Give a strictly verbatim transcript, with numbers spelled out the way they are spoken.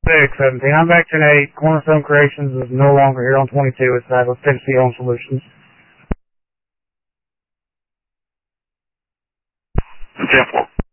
six seventeen. I'm back to eight. Cornerstone Creations is no longer here on twenty-two. It's at Efficiency Home Solutions. ten four.